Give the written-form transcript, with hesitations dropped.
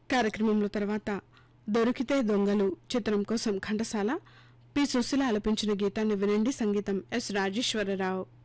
కార్యక్రమంలో తర్వాత దొరికితే దొంగలు చిత్రం కోసం ఘంటసాల పి సుశీల ఆలపించిన గీతాన్ని వినండి. సంగీతం ఎస్ రాజేశ్వరరావు.